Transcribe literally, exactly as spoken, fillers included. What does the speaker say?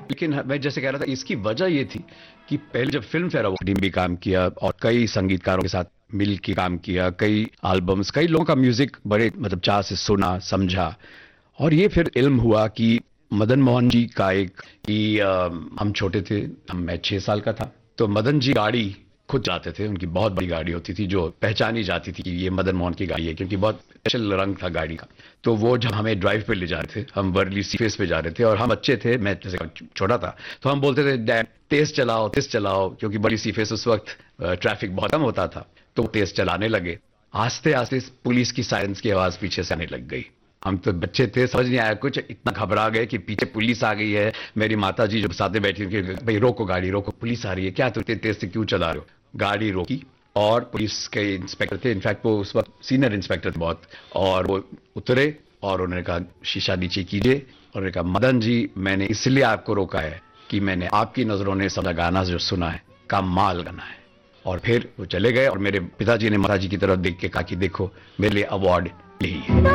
लेकिन मैं जैसे कह रहा था, इसकी वजह ये थी कि पहले जब फिल्म फेयर अवार्ड भी काम किया और कई संगीतकारों के साथ मिल के काम किया, कई एल्बम्स, कई लोगों का म्यूजिक बड़े मतलब चाह से सुना समझा। और ये फिर इल्म हुआ कि मदन मोहन जी का एक कि अ, हम छोटे थे, हम मैं छह साल का था, तो मदन जी गाड़ी खुद चलाते थे। उनकी बहुत बड़ी गाड़ी होती थी जो पहचानी जाती थी कि ये मदन मोहन की गाड़ी है, क्योंकि बहुत स्पेशल रंग था गाड़ी का। तो वो जब हमें ड्राइव पे ले जा रहे थे, हम वर्ली सी फेस पे जा रहे थे और हम बच्चे थे, मैं जैसे छोटा था, तो हम बोलते थे डैड तेज चलाओ तेज चलाओ, क्योंकि बड़ी सी फेस उस वक्त ट्रैफिक बहुत कम होता था। तो तेज चलाने लगे। आस्ते आस्ते पुलिस की सायरन्स की आवाज पीछे से आने लग गई। हम तो बच्चे थे, समझ नहीं आया कुछ, इतना घबरा गए कि पीछे पुलिस आ गई है। मेरी माता जी जो साथ में बैठी थी, भाई रोको गाड़ी रोको, पुलिस आ रही है, क्या तुम इतने तेज से क्यों चला रहे हो। गाड़ी रोकी और पुलिस के इंस्पेक्टर थे, इनफैक्ट वो उस वक्त सीनियर इंस्पेक्टर थे बहुत, और वो उतरे और उन्होंने कहा शीशा नीचे कीजिए, और उन्होंने कहा मदन जी मैंने इसलिए आपको रोका है कि मैंने आपकी नजरों ने सब गाना जो सुना है कमाल गाना है। और फिर वो चले गए और मेरे पिताजी ने माता जी की तरफ देख के कहा कि देखो मेरे लिए अवार्ड यही है।